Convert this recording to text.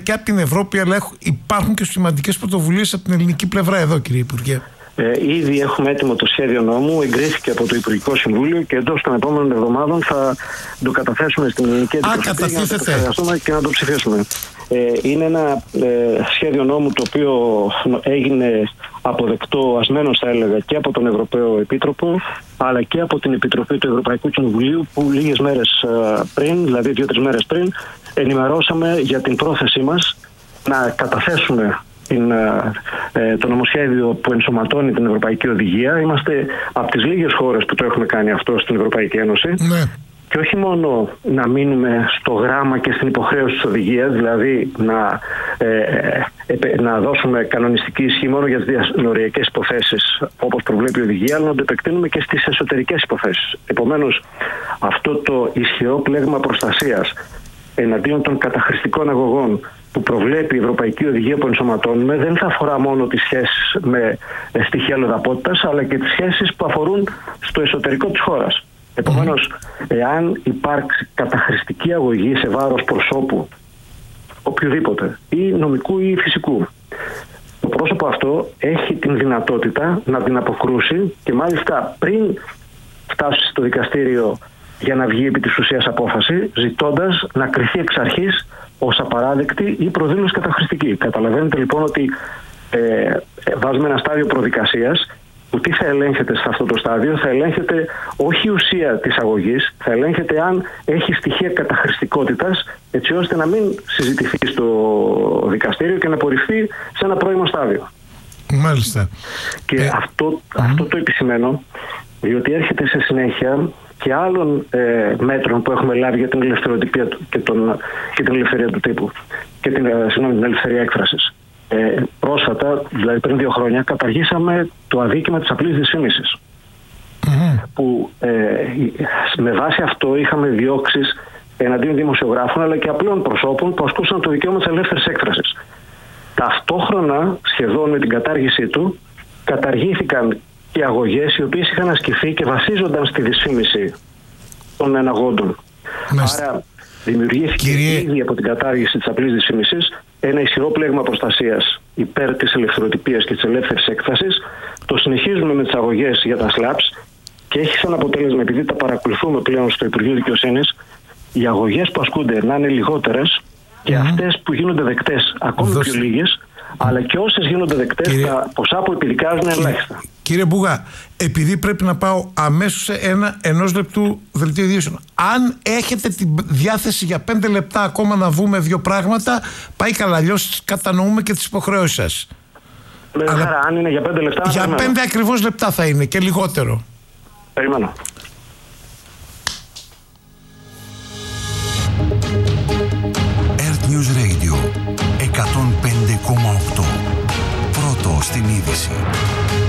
και από την Ευρώπη, αλλά υπάρχουν και σημαντικές πρωτοβουλίες από την ελληνική πλευρά εδώ, κύριε Υπουργέ. Ήδη έχουμε έτοιμο το σχέδιο νόμου, εγκρίθηκε από το Υπουργικό Συμβούλιο και εντός των επόμενων εβδομάδων θα το καταθέσουμε στην ελληνική αντιπροσωπεία για να το εξεργαστούμε και να το ψηφίσουμε. Είναι ένα σχέδιο νόμου το οποίο έγινε αποδεκτό, ασμένος θα έλεγα, και από τον Ευρωπαίο Επίτροπο, αλλά και από την Επιτροπή του Ευρωπαϊκού Κοινοβουλίου, που λίγες μέρες πριν, δηλαδή 2-3 μέρες πριν, ενημερώσαμε για την πρόθεσή μας να καταθέσουμε το νομοσχέδιο που ενσωματώνει την Ευρωπαϊκή Οδηγία. Είμαστε από τις λίγες χώρες που το έχουμε κάνει αυτό στην Ευρωπαϊκή Ένωση. Ναι. Και όχι μόνο να μείνουμε στο γράμμα και στην υποχρέωση της οδηγίας, δηλαδή να δώσουμε κανονιστική ισχύ μόνο για τις διασυνοριακές υποθέσεις όπως προβλέπει η οδηγία, αλλά να το επεκτείνουμε και στις εσωτερικές υποθέσεις. Επομένως, αυτό το ισχυρό πλέγμα προστασίας εναντίον των καταχρηστικών αγωγών που προβλέπει η Ευρωπαϊκή Οδηγία που ενσωματώνουμε δεν θα αφορά μόνο τις σχέσεις με στοιχεία αλλοδαπότητας, αλλά και τις σχέσεις που αφορούν στο εσωτερικό της χώρας. Επομένως, εάν υπάρξει καταχρηστική αγωγή σε βάρος προσώπου οποιοδήποτε, ή νομικού ή φυσικού, το πρόσωπο αυτό έχει την δυνατότητα να την αποκρούσει και μάλιστα πριν φτάσει στο δικαστήριο για να βγει επί της ουσίας απόφαση, ζητώντας να κριθεί εξ αρχής ως απαράδεκτη ή προδήλωση καταχρηστική. Καταλαβαίνετε λοιπόν ότι βάζουμε ένα στάδιο προδικασίας που τι θα ελέγχεται σε αυτό το στάδιο? Θα ελέγχεται όχι η ουσία της αγωγής, θα ελέγχεται αν έχει στοιχεία καταχρηστικότητας, έτσι ώστε να μην συζητηθεί στο δικαστήριο και να απορριφθεί σε ένα πρώιμο στάδιο. Μάλιστα. Και αυτό το επισημαίνω, διότι έρχεται σε συνέχεια και άλλων μέτρων που έχουμε λάβει για την ελευθεροτυπία και την ελευθερία του τύπου και την ελευθερία έκφρασης. Πρόσφατα, δηλαδή πριν 2 χρόνια, καταργήσαμε το αδίκημα της απλής δυσφήμισης. Που με βάση αυτό είχαμε διώξεις εναντίον δημοσιογράφων αλλά και απλών προσώπων που ασκούσαν το δικαίωμα της ελεύθερης έκφρασης. Ταυτόχρονα, σχεδόν με την κατάργησή του, καταργήθηκαν και αγωγές οι οποίες είχαν ασκηθεί και βασίζονταν στη δυσφήμιση των εναγόντων. Άρα δημιουργήθηκε ήδη από την κατάργηση της απλής δυσφήμισης ένα ισχυρό πλέγμα προστασίας υπέρ της ελευθεροτυπίας και της ελεύθερης έκφρασης. Το συνεχίζουμε με τις αγωγές για τα SLAPS και έχει σαν αποτέλεσμα, επειδή τα παρακολουθούμε πλέον στο Υπουργείο Δικαιοσύνης, οι αγωγές που ασκούνται να είναι λιγότερες και αυτές που γίνονται δεκτές ακόμη πιο λίγες, αλλά και όσες γίνονται δεκτές, τα ποσά που επιδικάζουν ελάχιστα. Κύριε Μπουγά, επειδή πρέπει να πάω αμέσως σε ένα 1 λεπτού δελτίο ειδήσεων, αν έχετε τη διάθεση για 5 λεπτά ακόμα να βούμε 2 πράγματα, πάει καλά, αλλιώς κατανοούμε και τις υποχρεώσεις σας. Αλλά αν είναι για 5 λεπτά... Για 5 ακριβώς λεπτά θα είναι και λιγότερο. Περιμένω. Earth News Radio 105,8. Πρώτο στην είδηση.